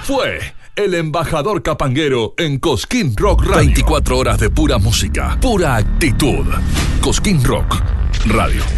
Fue el embajador capanguero en Cosquín Rock Radio. 24 horas de pura música, pura actitud. Cosquín Rock Radio.